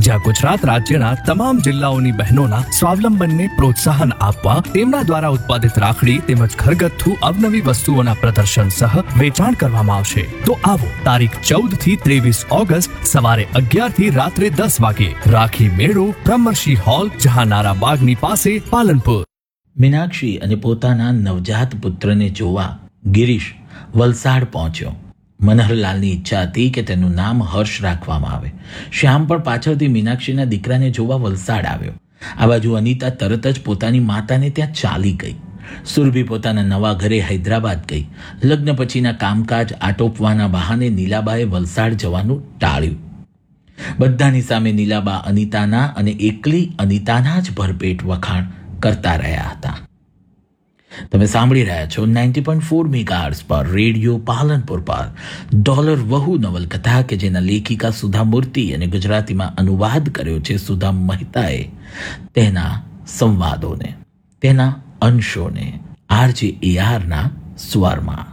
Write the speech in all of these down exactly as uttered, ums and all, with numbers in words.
જ્યાં ગુજરાત રાજ્યના તમામ જિલ્લાઓની બહેનોના સ્વાવલંબનને પ્રોત્સાહન આપવા તેમના દ્વારા ઉત્પાદિત રાખડી તેમજ ઘરગથ્થુ અવનવી વસ્તુઓના પ્રદર્શન સહ વેચાણ કરવામાં આવશે. તો આવો તારીખ ચૌદ થી ત્રેવીસ ઓગસ્ટ સવારે અગિયાર થી રાત્રે દસ વાગે રાખી મેળો બ્રહ્મર્ષિ હોલ જહાનારા બાગની પાસે પાલનપુર. મીનાક્ષી અને પોતાના નવજાત પુત્રને જોવા ગિરીશ વલસાડ પહોંચ્યો. મનહરલાલની ઈચ્છા હતી કે તેનું નામ હર્ષ રાખવામાં આવે. શ્યામ પણ પાછળથી મીનાક્ષીના દીકરાને જોવા વલસાડ આવ્યો. આ બાજુ અનિતા તરત જ પોતાની માતાને ત્યાં ચાલી ગઈ. સુરભી પોતાના નવા ઘરે હૈદરાબાદ ગઈ. લગ્ન પછીના કામકાજ આટોપવાના બહાને નીલાબાએ વલસાડ જવાનું ટાળ્યું. બધાની સામે નીલાબા અનિતાના અને એકલી અનિતાના જ ભરપેટ વખાણ કરતા રહ્યા હતા. તમે સાંભળી રહ્યા છો નાઇન્ટી પોઈન્ટ ફોર મેગાહર્ટ્ઝ પર રેડિયો પાલનપુર પર ડોલર વહુ નવલકથા કે જેના લેખિકા સુધા મૂર્તિ અને ગુજરાતીમાં અનુવાદ કર્યો છે સુધા મહેતાએ. તેના સંવાદોને, તેના અંશોને આરજે એઆરના સ્વરમાં.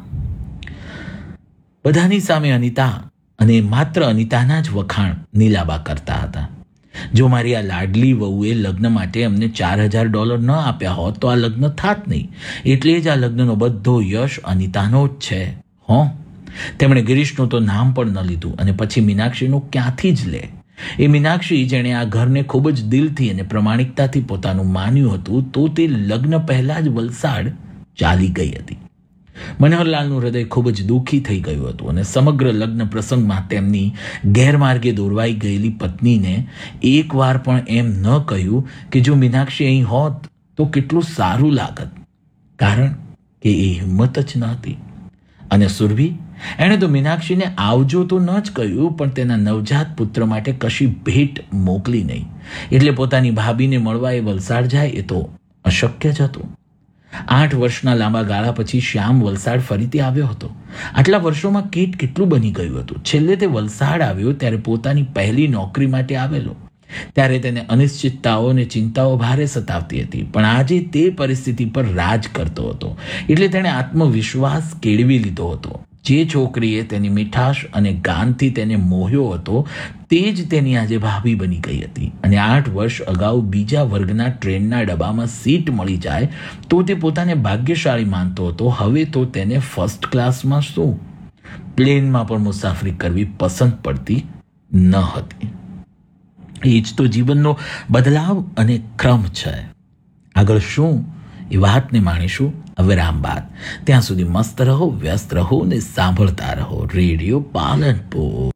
બધાની સામે અનિતા અને માત્ર અનિતાના જ વખાણ નીલાબા કરતા હતા. જો મારી આ લાડલી વહુએ લગ્ન માટે અમને ચાર હજાર ડોલર ન આપ્યા હોત તો આ લગ્ન થાત નહીં. એટલે જ આ લગ્નનો બધો યશ અનિતાનો જ છે. હો, તેમણે ગિરીશનું તો નામ પણ ન લીધું અને પછી મીનાક્ષીનું ક્યાંથી જ લે? એ મીનાક્ષી જેણે આ ઘરને ખૂબ જ દિલથી અને પ્રમાણિકતાથી પોતાનું માન્યું હતું, તો તે લગ્ન પહેલા જ વલસાડ ચાલી ગઈ હતી. મનોહરલાલનું હૃદય ખૂબ જ દુઃખી થઈ ગયું હતું અને સમગ્ર લગ્ન પ્રસંગમાં તેમની ગેરમાર્ગે દોરવાઈ ગયેલી પત્નીને એક વાર પણ એમ ન કહ્યું કે જો મીનાક્ષી અહીં હોત તો કેટલું સારું લાગત, કારણ કે એ હિંમત જ ન હતી. અને સુરભી, એણે તો મીનાક્ષીને આવજો તો ન જ કહ્યું, પણ તેના નવજાત પુત્ર માટે કશી ભેટ મોકલી નહીં. એટલે પોતાની ભાભીને મળવા એ વલસાડ જાય એ તો અશક્ય જ હતું. આઠ વર્ષના લાંબા ગાળા પછી શ્યામ વલસાડ ફરીથી આવ્યો હતો. આટલા વર્ષોમાં કેટ કેટલું બની ગયું હતું. છેલ્લે તે વલસાડ આવ્યો ત્યારે પોતાની પહેલી નોકરી માટે આવેલો. ત્યારે તેને અનિશ્ચિતતાઓ અને ચિંતાઓ ભારે સતાવતી હતી, પણ આજે તે પરિસ્થિતિ પર રાજ કરતો હતો. એટલે તેણે આત્મવિશ્વાસ કેળવી લીધો હતો. જે છોકરીએ તેની મીઠાશ અને ગાનથી તેને મોહ્યો હતો તે જ તેની આજે ભાભી બની ગઈ હતી. અને આઠ વર્ષ અગાઉ બીજા વર્ગના ટ્રેનના ડબ્બામાં સીટ મળી જાય તો તે પોતાને ભાગ્યશાળી માનતો હતો. હવે તો તેને ફર્સ્ટ ક્લાસમાં શું, પ્લેનમાં પણ મુસાફરી કરવી પસંદ પડતી ન હતી. એ જ તો જીવનનો બદલાવ અને ક્રમ છે. આગળ શું એ વાતને માણીશું વિરામ બાદ. ત્યાં સુધી મસ્ત રહો, વ્યસ્ત રહો ને સાંભળતા રહો રેડિયો પાલનપુર.